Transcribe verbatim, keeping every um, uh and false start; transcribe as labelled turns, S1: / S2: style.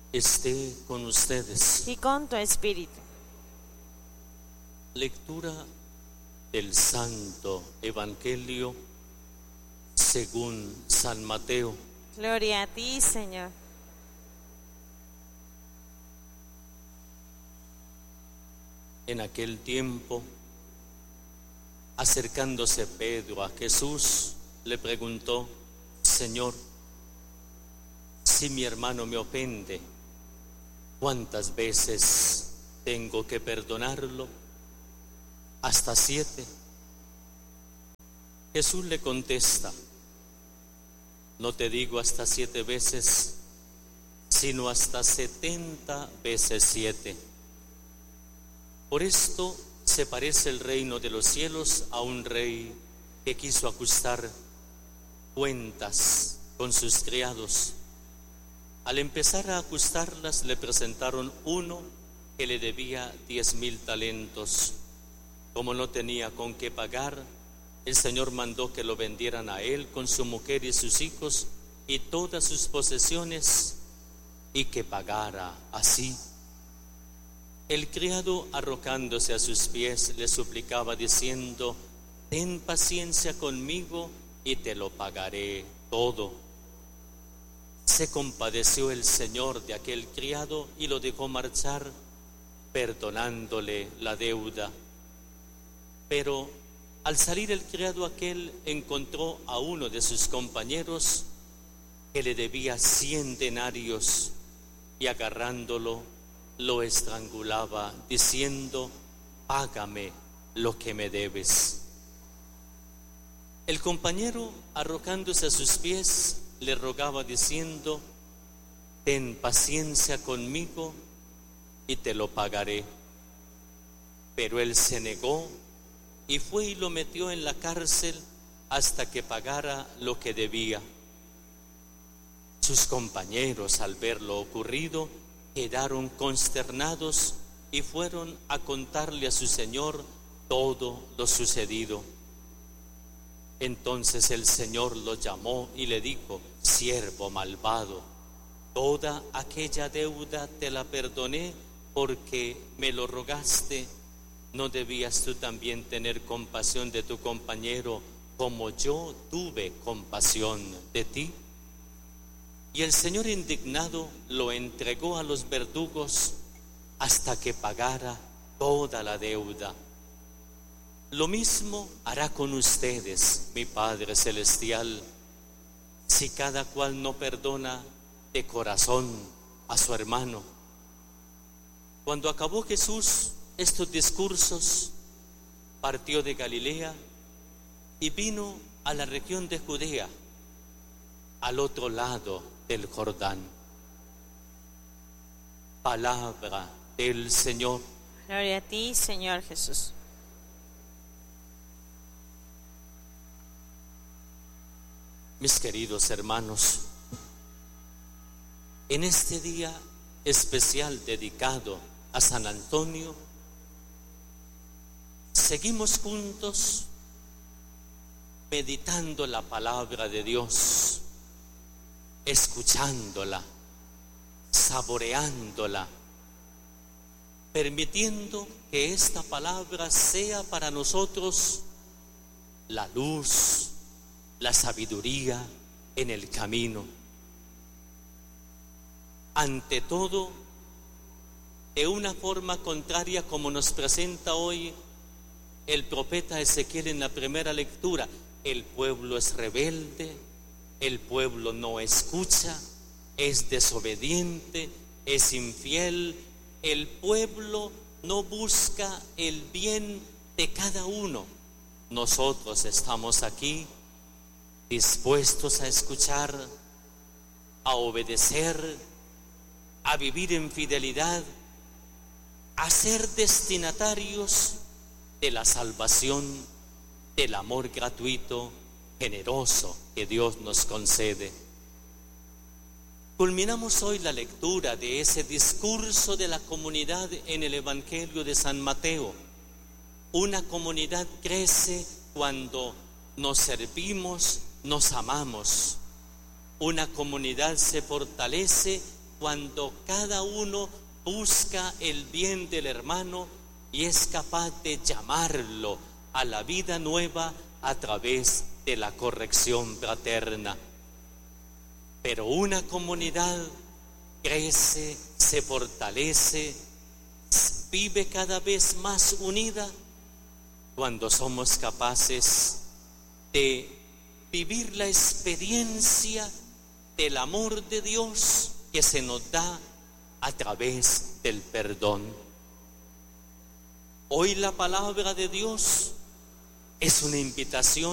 S1: esté con ustedes.
S2: y con tu espíritu.
S1: Lectura del Santo Evangelio según San Mateo.
S2: Gloria a ti, Señor.
S1: En aquel tiempo, acercándose Pedro a Jesús, le preguntó: Señor, si mi hermano me ofende, ¿cuántas veces tengo que perdonarlo? ¿Hasta siete? Jesús le contesta: no te digo hasta siete veces, sino hasta setenta veces siete. Por esto se parece el reino de los cielos a un rey que quiso ajustar cuentas con sus criados. Al empezar a ajustarlas, le presentaron uno que le debía diez mil talentos. Como no tenía con qué pagar, el Señor mandó que lo vendieran a él con su mujer y sus hijos y todas sus posesiones, y que pagara así. El criado, arrojándose a sus pies, le suplicaba diciendo: ten paciencia conmigo y te lo pagaré todo. Se compadeció el Señor de aquel criado y lo dejó marchar, perdonándole la deuda. Pero al salir el criado aquel, encontró a uno de sus compañeros que le debía cien denarios, y agarrándolo lo estrangulaba diciendo: págame lo que me debes. El compañero, arrojándose a sus pies, le rogaba diciendo: ten paciencia conmigo y te lo pagaré. Pero él se negó y fue y lo metió en la cárcel hasta que pagara lo que debía. Sus compañeros, al ver lo ocurrido, quedaron consternados y fueron a contarle a su señor todo lo sucedido. Entonces el Señor lo llamó y le dijo: siervo malvado, toda aquella deuda te la perdoné porque me lo rogaste. ¿No debías tú también tener compasión de tu compañero como yo tuve compasión de ti? Y el Señor, indignado, lo entregó a los verdugos hasta que pagara toda la deuda. Lo mismo hará con ustedes mi Padre Celestial, si cada cual no perdona de corazón a su hermano. Cuando acabó Jesús estos discursos, partió de Galilea y vino a la región de Judea, al otro lado del Jordán. Palabra del Señor.
S2: Gloria a ti, Señor Jesús.
S1: Mis queridos hermanos, en este día especial dedicado a San Antonio, seguimos juntos meditando la palabra de Dios, escuchándola, saboreándola, permitiendo que esta palabra sea para nosotros la luz, la sabiduría en el camino. Ante todo, de una forma contraria como nos presenta hoy el profeta Ezequiel en la primera lectura: el pueblo es rebelde, el pueblo no escucha, es desobediente, es infiel, el pueblo no busca el bien de cada uno. Nosotros estamos aquí dispuestos a escuchar, a obedecer, a vivir en fidelidad, a ser destinatarios de la salvación, del amor gratuito, generoso que Dios nos concede. Culminamos hoy la lectura de ese discurso de la comunidad en el Evangelio de San Mateo. Una comunidad crece cuando nos servimos, nos amamos. Una comunidad se fortalece cuando cada uno busca el bien del hermano y es capaz de llamarlo a la vida nueva a través de la corrección fraterna. Pero una comunidad crece, se fortalece, vive cada vez más unida cuando somos capaces de vivir la experiencia del amor de Dios que se nos da a través del perdón. Hoy la palabra de Dios es una invitación